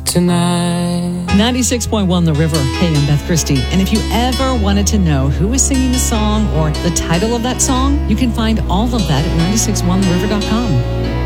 tonight. 96.1 The River. Hey, I'm Beth Christie. And if you ever wanted to know who is singing the song or the title of that song, you can find all of that at 961theriver.com.